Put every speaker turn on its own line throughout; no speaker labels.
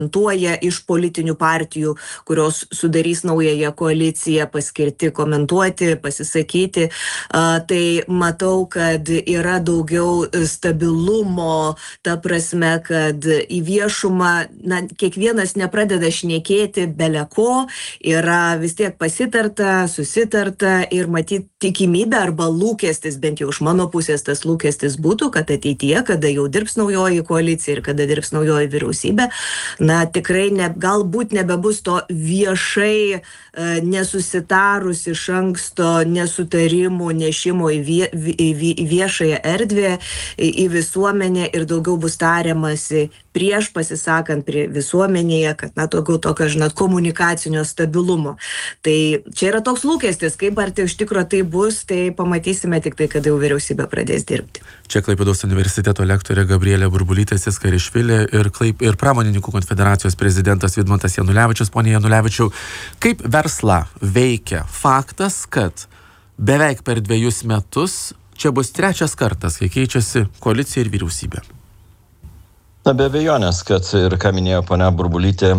komentuoja iš politinių partijų, kurios sudarys naująją koaliciją, paskirti komentuoti, pasisakyti. Tai matau, kad yra daugiau stabilumo, ta prasme, kad į viešumą kiekvienas nepradeda šnekėti beleko, yra vis tiek pasitarta, susitarta ir matyti tikimybė arba lūkestis, bent jau iš mano pusės tas lūkestis būtų, kad ateityje, kada jau dirbs naujoji koalicija ir kada dirbs naujoji vyriausybė, tikrai galbūt nebebus to viešai nesusitarus iš anksto nesutarimų nešimo į viešąją erdvę, į visuomenę ir daugiau bus tariamasi prieš pasisakant prie visuomenėje, kad daugiau tokio, komunikacinio stabilumo. Tai čia yra toks lūkestis, kaip ar tai iš tikro tai bus, tai pamatysime tik tai, kada jau vyriausybė pradės dirbti.
Čia Klaipėdos universiteto lektorė Gabrielė Burbulytė-Ciskarišvilė ir Pramonininkų konfederacijos prezidentas Vidmantas Janulevičius. Pone Janulevičiau, kaip verslą veikia faktas, kad beveik per 2 metus čia bus 3 kartas, kai keičiasi koalicija ir vyriausybė?
Be abejonės, kad ir ką minėjo ponia Burbulytė,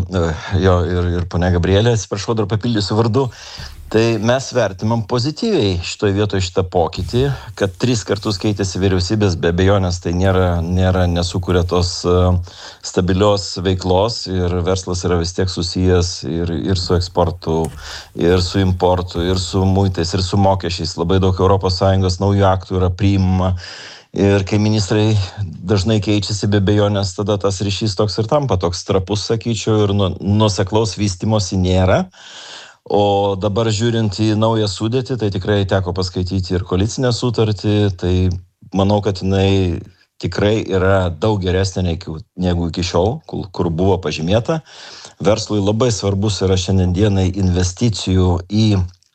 ir ponia Gabrielė, atsiprašau, dar papildysiu vardu, tai mes vertimam pozityviai šitoje vietoje šitą pokytį, kad 3 kartus keitėsi vyriausybės, be abejonės tai nesukuria tos stabilios veiklos ir verslas yra vis tiek susijęs ir su eksportu, ir su importu, ir su muitais, ir su mokesčiais. Labai daug ES naujų aktų yra priimama. Ir kai ministrai dažnai keičiasi, be abejonės, tada tas ryšys toks ir tampa, toks trapus, sakyčiau, ir nuoseklaus vystymosi nėra. O dabar žiūrint į naują sudėtį, tai tikrai teko paskaityti ir koalicinę sutartį, tai manau, kad jinai tikrai yra daug geresnė negu iki šiol, kur buvo pažymėta. Verslui labai svarbus yra šiandienai investicijų į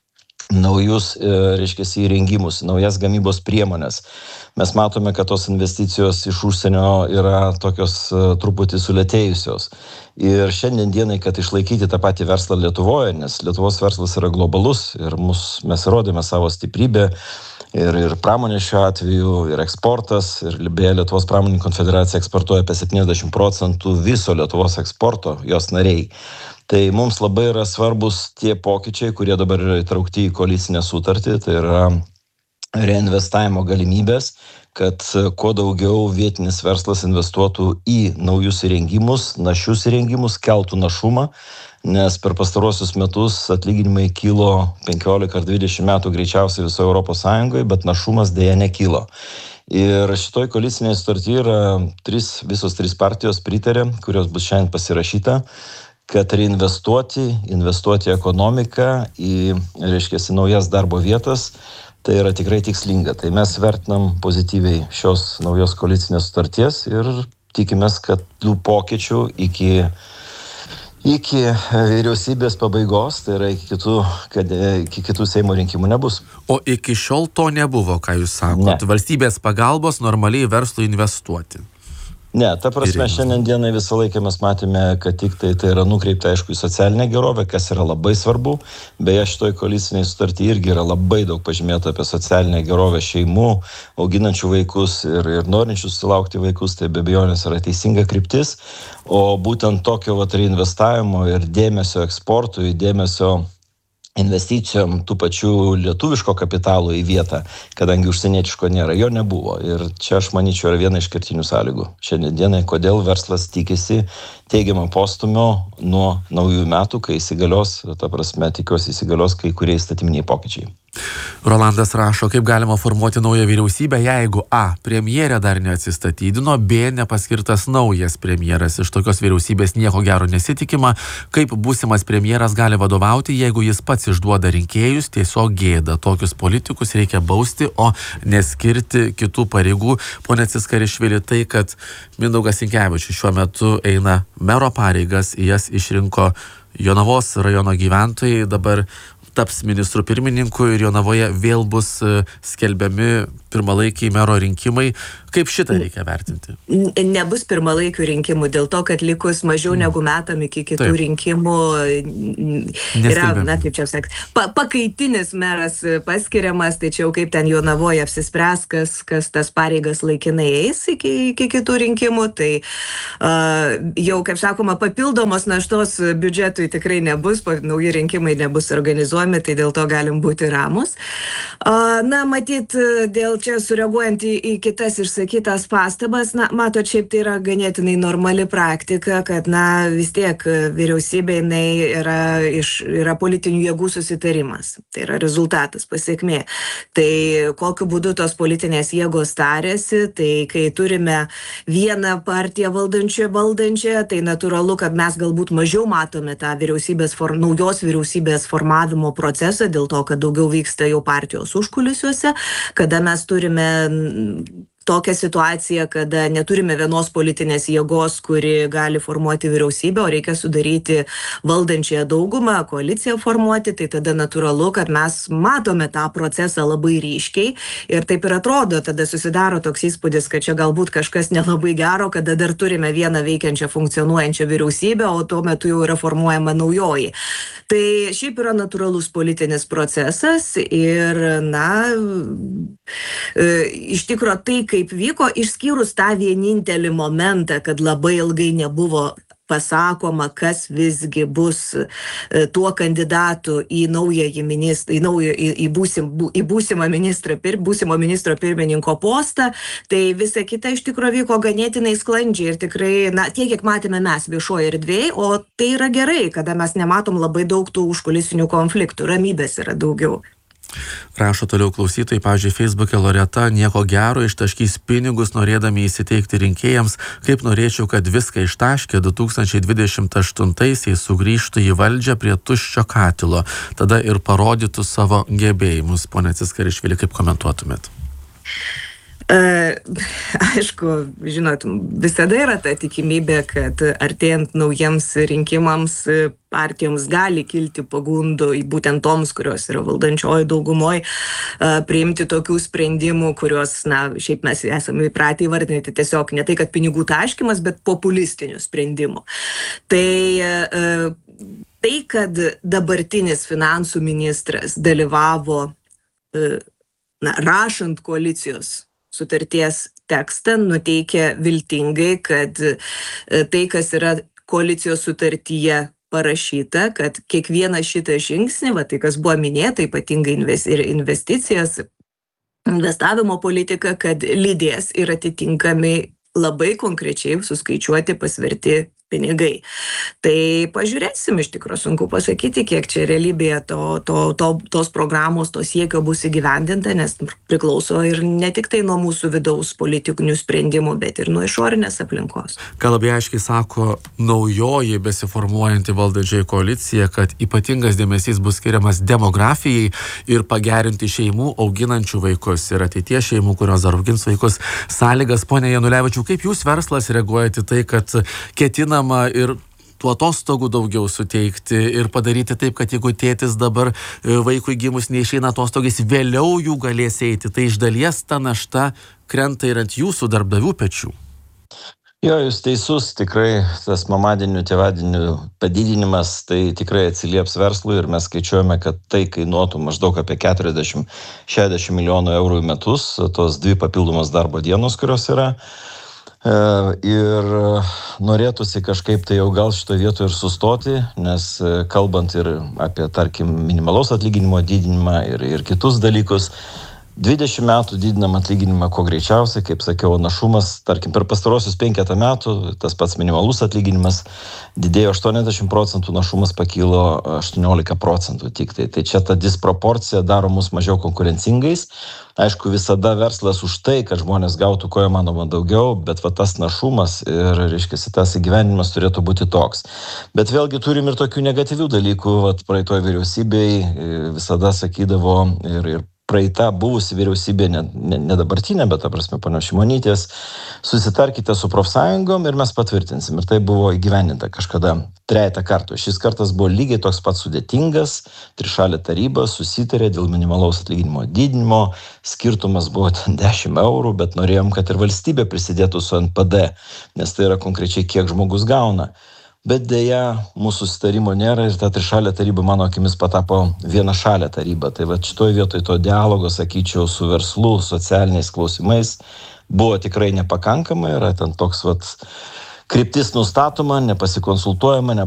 naujus, įrengimus, naujas gamybos priemonės. Mes matome, kad tos investicijos iš užsienio yra tokios truputį sulėtėjusios. Ir šiandien dienai, kad išlaikyti tą patį verslą Lietuvoje, nes Lietuvos verslas yra globalus ir mes rodėme savo stiprybę ir pramonė šiuo atveju, ir eksportas, ir beje Lietuvos pramonininkų konfederacija eksportuoja apie 70% viso Lietuvos eksporto, jos nariai. Tai mums labai yra svarbus tie pokyčiai, kurie dabar yra įtraukti į koalicinę sutartį, tai yra reinvestavimo galimybės, kad kuo daugiau vietinis verslas investuotų į naujus įrengimus, našius įrengimus, keltų našumą, nes per pastaruosius metus atlyginimai kilo 15 ar 20 metų greičiausiai visoje ES, bet našumas dėja nekilo. Ir šitoj koalicinėje sutartyje yra visos 3 partijos pritarė, kurios bus šiandien pasirašyta, kad reinvestuoti į ekonomiką, į naujas darbo vietas, tai yra tikrai tikslinga. Tai mes vertinam pozityviai šios naujos koalicinės sutarties ir tikimės, kad tų pokyčių iki vyriausybės pabaigos, tai yra iki kitų Seimo rinkimų nebus.
O iki šiol to nebuvo, ką jūs sakot? Ne. Valstybės pagalbos normaliai verslui investuoti.
Ne, ta prasme, šiandien dienai visą laiką mes matėme, kad tik tai yra nukreipta, aišku, į socialinę gerovę, kas yra labai svarbu. Beje, šitoj koaliciniai sutarty irgi yra labai daug pažymėta apie socialinę gerovę šeimų, auginančių vaikus ir norinčių susilaukti vaikus, tai be abejonės yra teisinga kryptis. O būtent tokio reinvestavimo ir dėmesio eksportui, dėmesio investicijom tų pačių lietuviško kapitalo į vietą, kadangi užsienietiško nėra, jo nebuvo. Ir čia, aš manyčiau, yra viena iš kertinių sąlygų. Šiandien dienai, kodėl verslas tikisi teigiamą postumio nuo naujųjų metų, kai įsigalios, ta prasme, tikiuosi įsigalios kai kurie įstatyminiai pokyčiai.
Rolandas rašo, kaip galima formuoti naują vyriausybę, jeigu A. Premjerė dar neatsistatydino, B. Nepaskirtas naujas premjeras. Iš tokios vyriausybės nieko gero nesitikima. Kaip būsimas premjeras gali vadovauti, jeigu jis pats išduoda rinkėjus, tiesiog gėda. Tokius politikus reikia bausti, o neskirti kitų pareigų. Pone Ciskarišvili, tai, kad Mindaugas Sinkevičius šiuo metu eina mero pareigas, jas išrinko Jonavos rajono gyventojai, dabar taps ministru pirmininku ir Jonavoje vėl bus skelbiami pirmalaikiai mero rinkimai. Kaip šitą reikia vertinti?
Nebus pirmalaikių rinkimų, dėl to, kad likus mažiau negu metam iki kitų rinkimų yra, kaip čia sakyti, pakaitinis meras paskiriamas, tai čia jau kaip ten Jonavoje apsispręs, kas tas pareigas laikinai eis iki kitų rinkimų, tai jau, kaip sakoma, papildomos naštos biudžetui tikrai nebus, nauji rinkimai nebus organizuojami, tai dėl to galim būti ramus. Na, matyt, dėl čia sureaguojant į kitas išsakytas pastabas, na, matot, šiaip tai yra ganėtinai normali praktika, kad, na, vis tiek vyriausybė yra politinių jėgų susitarimas. Tai yra rezultatas, pasiekmė. Tai kokiu būdu tos politinės jėgos tarėsi, tai kai turime vieną partiją valdančią, tai natūralu, kad mes galbūt mažiau matome tą naujos vyriausybės formavimo procesą, dėl to, kad daugiau vyksta jau partijos užkulisiuose, kada mes turime tokią situaciją, kada neturime vienos politinės jėgos, kuri gali formuoti vyriausybę, o reikia sudaryti valdančiąją daugumą, koaliciją formuoti, tai tada natūralu, kad mes matome tą procesą labai ryškiai ir taip ir atrodo, tada susidaro toks įspūdis, kad čia galbūt kažkas nelabai gero, kada dar turime vieną veikiančią, funkcionuojančią vyriausybę, o tuo metu jau yra formuojama naujoji. Tai šiaip yra natūralus politinis procesas ir, na, iš tikro tai, kaip vyko, išskyrus tą vienintelį momentą, kad labai ilgai nebuvo pasakoma, kas visgi bus tuo kandidatu į naująjį ministrą, į būsimą būsimo ministro pirmininko postą, tai visa kita iš tikro vyko ganėtinai sklandžiai ir tikrai, na, tiek, kiek matėme mes viešoje erdvėje, o tai yra gerai, kada mes nematom labai daug tų užkulisinių konfliktų, ramybės yra daugiau.
Rašo toliau klausytojai, pavyzdžiui, Facebook'e Loreta, nieko gero, ištaškys pinigus, norėdami įsiteikti rinkėjams, kaip norėčiau, kad viską ištaškė 2028-aisiais sugrįžtų į valdžią prie tuščio katilo, tada ir parodytų savo gebėjimus. Pone Ciskarišvili, kaip komentuotumėt?
Aišku, žinot, visada yra ta tikimybė, kad artėjant naujiems rinkimams partijoms gali kilti pagundų į būtent toms, kurios yra valdančioji daugumoje, priimti tokių sprendimų, kuriuos, na, šiaip mes esame įpratę įvardinti tiesiog ne tai, kad pinigų taškymas, bet populistinių sprendimų. Tai, kad dabartinis finansų ministras dalyvavo, rašant koalicijos sutarties tekstą, nuteikia viltingai, kad tai, kas yra koalicijos sutartyje parašyta, kad kiekvieną šitą žingsnį, tai kas buvo minėta, ypatingai investicijas, investavimo politika, kad lydės ir atitinkami labai konkrečiai suskaičiuoti, pasverti pinigai. Tai pažiūrėsim, iš tikrųjų sunku pasakyti, kiek čia realybėje tos programos, to siekio bus įgyvendinta, nes priklauso ir ne tik tai nuo mūsų vidaus politinių sprendimų, bet ir nuo išorinės aplinkos.
Ką labai aiškiai sako naujoji besiformuojanti valdančioji koalicija, kad ypatingas dėmesys bus skiriamas demografijai ir pagerinti šeimų auginančių vaikus ir ateities šeimų, kurios dar augins vaikus sąlygas. Pone Janulevičiau, kaip jūs verslas reaguojate tai, kad ketina ir tų atostogų daugiau suteikti ir padaryti taip, kad jeigu tėtis dabar vaikui gimus neišeina atostogais, vėliau jų galės eiti, tai iš dalies ta našta krenta ir ant jūsų darbdavių pečių?
Jo, jūs teisus, tikrai tas mamadienių, tėvadienių padidinimas tai tikrai atsilieps verslui ir mes skaičiuojame, kad tai kainuotų maždaug apie 40-60 milijonų eurų į metus, tos 2 papildomos darbo dienos, kurios yra. Ir norėtųsi kažkaip tai jau gal šitoje vietoje ir sustoti, nes kalbant ir apie, tarkim, minimalaus atlyginimo didinimą ir kitus dalykus, 20 metų didinam atlyginimą kuo greičiausiai, kaip sakiau, našumas, tarkim, per pastarosius 5 metų, tas pats minimalus atlyginimas didėjo 80%, našumas pakilo 18% tik tai. Tai čia ta disproporcija daro mus mažiau konkurencingais. Aišku, visada verslas už tai, kad žmonės gautų ko įmanoma daugiau, bet tas našumas ir, reiškia, tas įgyvenimas turėtų būti toks. Bet vėlgi turim ir tokių negatyvių dalykų, praeitoj vyriausybėj visada sakydavo ir praeita buvusi vyriausybė, ne dabartinė, bet ta prasme ponios Šimonytės, susitarkite su profsąjungom ir mes patvirtinsim. Ir tai buvo įgyvendinta kažkada 3 kartų. Šis kartas buvo lygiai toks pat sudėtingas, trišalė taryba susitarė dėl minimalaus atlyginimo didinimo, skirtumas buvo 10 eurų, bet norėjom, kad ir valstybė prisidėtų su NPD, nes tai yra konkrečiai kiek žmogus gauna. Bet dėja, mūsų susitarimo nėra ir ta trišalė taryba, mano akimis, patapo vienašalė taryba. Tai va šitoj vietoj to dialogo, sakyčiau, su verslu, socialiniais klausimais buvo tikrai nepakankama, yra ten toks kryptis nustatoma, nepasikonsultuojama,